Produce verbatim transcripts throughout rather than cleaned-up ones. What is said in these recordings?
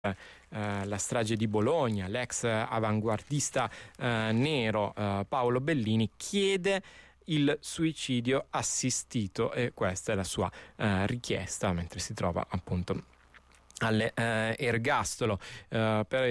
Uh, la strage di Bologna, l'ex avanguardista uh, nero uh, Paolo Bellini chiede il suicidio assistito e questa è la sua uh, richiesta mentre si trova appunto all'ergastolo. Uh, per,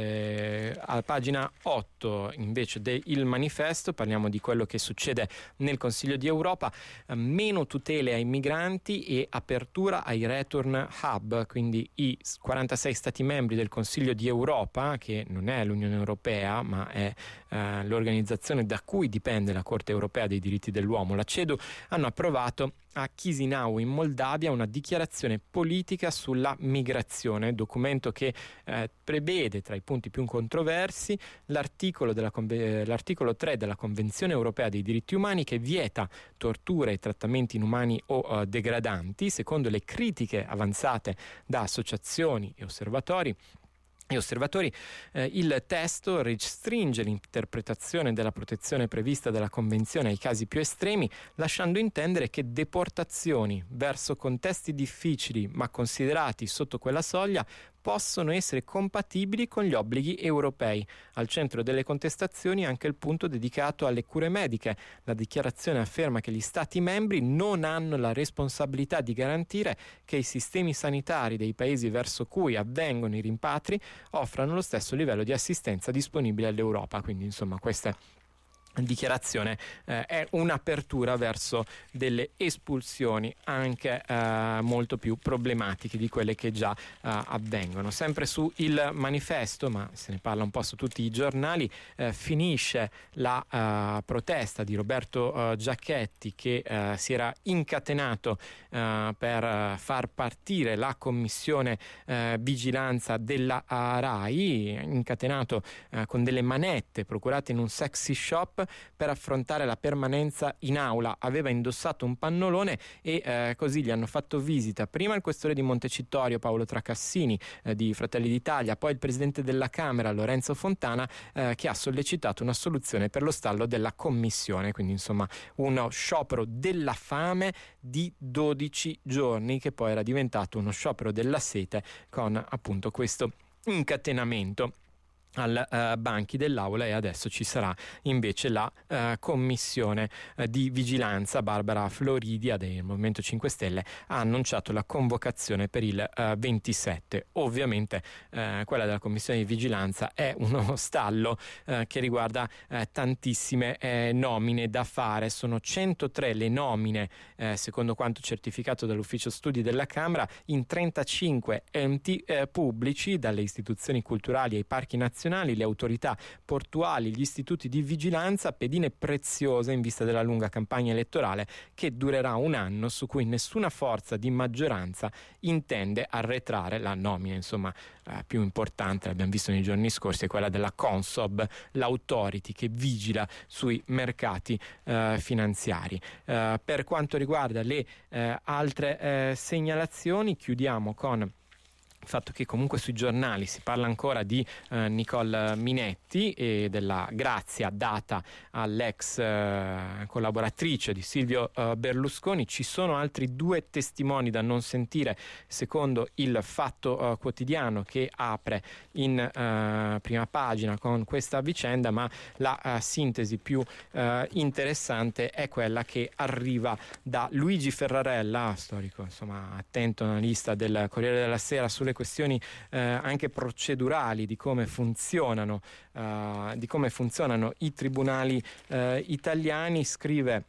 eh, a pagina otto invece del manifesto parliamo di quello che succede nel Consiglio di Europa, uh, meno tutele ai migranti e apertura ai return hub, quindi i quarantasei stati membri del Consiglio di Europa, che non è l'Unione Europea ma è uh, l'organizzazione da cui dipende la Corte Europea dei diritti dell'uomo, la CEDU, hanno approvato a Chisinau in Moldavia una dichiarazione politica sulla migrazione, documento che eh, prevede tra i punti più controversi l'articolo, della, l'articolo tre della Convenzione Europea dei diritti umani che vieta torture e trattamenti inumani o uh, degradanti, secondo le critiche avanzate da associazioni e osservatori. Gli osservatori, eh, il testo restringe l'interpretazione della protezione prevista dalla Convenzione ai casi più estremi, lasciando intendere che deportazioni verso contesti difficili ma considerati sotto quella soglia possono essere compatibili con gli obblighi europei. Al centro delle contestazioni anche il punto dedicato alle cure mediche. La dichiarazione afferma che gli Stati membri non hanno la responsabilità di garantire che i sistemi sanitari dei paesi verso cui avvengono i rimpatri offrano lo stesso livello di assistenza disponibile all'Europa. Quindi insomma queste dichiarazione eh, è un'apertura verso delle espulsioni anche eh, molto più problematiche di quelle che già eh, avvengono. Sempre su Il Manifesto, ma se ne parla un po' su tutti i giornali, eh, finisce la eh, protesta di Roberto eh, Giachetti che eh, si era incatenato eh, per eh, far partire la commissione eh, vigilanza della RAI, incatenato eh, con delle manette procurate in un sexy shop per affrontare la permanenza in aula. Aveva indossato un pannolone e eh, così gli hanno fatto visita prima il questore di Montecitorio Paolo Tracassini eh, di Fratelli d'Italia, poi il presidente della Camera Lorenzo Fontana eh, che ha sollecitato una soluzione per lo stallo della commissione, quindi insomma uno sciopero della fame di dodici giorni che poi era diventato uno sciopero della sete con appunto questo incatenamento al uh, banchi dell'aula, e adesso ci sarà invece la uh, commissione uh, di vigilanza. Barbara Floridia del Movimento cinque Stelle ha annunciato la convocazione per il uh, ventisette. Ovviamente uh, quella della commissione di vigilanza è uno stallo uh, che riguarda uh, tantissime uh, nomine da fare. Sono centotré le nomine uh, secondo quanto certificato dall'ufficio studi della Camera in trentacinque enti uh, pubblici, dalle istituzioni culturali ai parchi nazionali, le autorità portuali, gli istituti di vigilanza, pedine preziose in vista della lunga campagna elettorale che durerà un anno, su cui nessuna forza di maggioranza intende arretrare. La nomina insomma eh, più importante, l'abbiamo visto nei giorni scorsi, è quella della Consob, l'autority che vigila sui mercati eh, finanziari. Eh, per quanto riguarda le eh, altre eh, segnalazioni, chiudiamo con il fatto che comunque sui giornali si parla ancora di eh, Nicole Minetti e della grazia data all'ex eh, collaboratrice di Silvio eh, Berlusconi. Ci sono altri due testimoni da non sentire, secondo il Fatto eh, Quotidiano, che apre in eh, prima pagina con questa vicenda, ma la eh, sintesi più eh, interessante è quella che arriva da Luigi Ferrarella, storico insomma attento analista del Corriere della Sera sulle questioni eh, anche procedurali di come funzionano eh, di come funzionano i tribunali eh, italiani. Scrive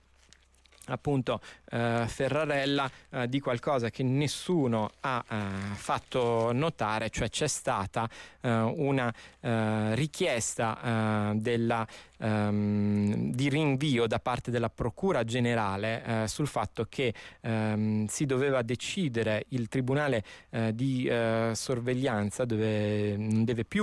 appunto eh, Ferrarella eh, di qualcosa che nessuno ha eh, fatto notare, cioè c'è stata eh, una eh, richiesta eh, della ehm, di rinvio da parte della Procura Generale eh, sul fatto che ehm, si doveva decidere, il Tribunale eh, di eh, sorveglianza dove non deve più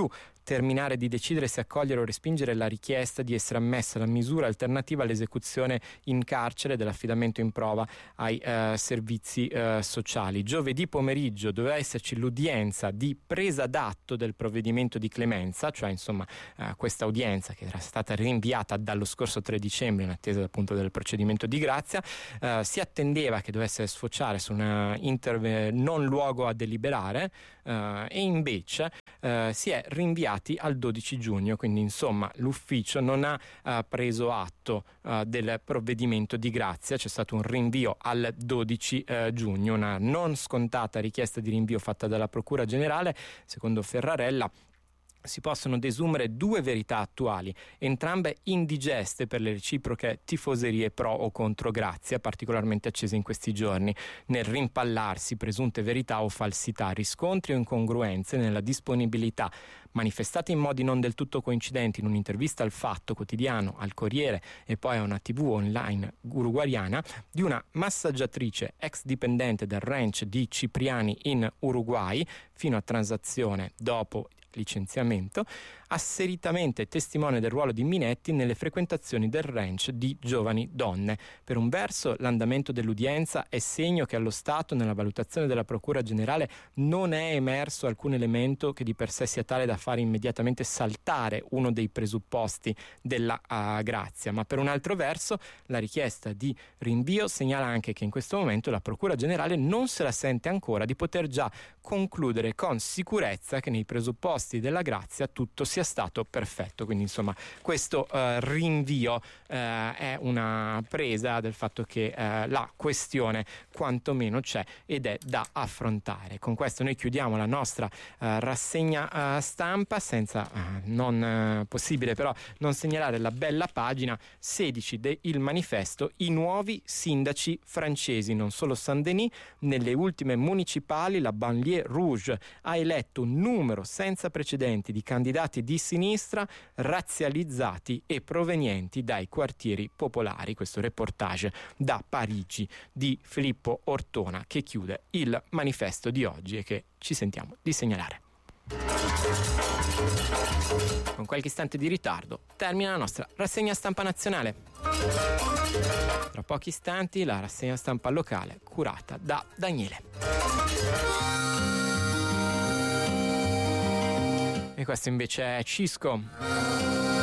terminare di decidere se accogliere o respingere la richiesta di essere ammessa alla misura alternativa all'esecuzione in carcere dell'affidamento in prova ai eh, servizi eh, sociali. Giovedì pomeriggio doveva esserci l'udienza di presa d'atto del provvedimento di clemenza, cioè insomma eh, questa udienza che era stata rinviata dallo scorso tre dicembre in attesa appunto del procedimento di grazia. Eh, si attendeva che dovesse sfociare su una interve- non luogo a deliberare eh, e invece eh, si è rinviati al dodici giugno, quindi insomma l'ufficio non ha eh, preso atto eh, del provvedimento di grazia. C'è stato un rinvio al dodici eh, giugno, una non scontata richiesta di rinvio fatta dalla Procura Generale. Secondo Ferrarella si possono desumere due verità attuali, entrambe indigeste per le reciproche tifoserie pro o contro Grazia, particolarmente accese in questi giorni, nel rimpallarsi presunte verità o falsità, riscontri o incongruenze nella disponibilità manifestate in modi non del tutto coincidenti in un'intervista al Fatto Quotidiano, al Corriere e poi a una tivù online uruguayana di una massaggiatrice ex dipendente del ranch di Cipriani in Uruguay, fino a transazione dopo licenziamento, asseritamente testimone del ruolo di Minetti nelle frequentazioni del ranch di giovani donne. Per un verso l'andamento dell'udienza è segno che allo Stato nella valutazione della Procura Generale non è emerso alcun elemento che di per sé sia tale da fare immediatamente saltare uno dei presupposti della uh, grazia, ma per un altro verso la richiesta di rinvio segnala anche che in questo momento la Procura Generale non se la sente ancora di poter già concludere con sicurezza che nei presupposti della grazia tutto sia stato perfetto. Quindi insomma questo uh, rinvio uh, è una presa del fatto che uh, la questione quantomeno c'è ed è da affrontare. Con questo noi chiudiamo la nostra uh, rassegna uh, stampa, senza uh, non uh, possibile però non segnalare la bella pagina sedici del Manifesto: i nuovi sindaci francesi. Non solo Saint-Denis, nelle ultime municipali la banlieue rouge ha eletto un numero senza precedenti di candidati di sinistra razzializzati e provenienti dai quartieri popolari. Questo reportage da Parigi di Filippo Ortona, che chiude il Manifesto di oggi e che ci sentiamo di segnalare. Con qualche istante di ritardo termina la nostra rassegna stampa nazionale. Tra pochi istanti la rassegna stampa locale curata da Daniele. E questo invece è Cisco.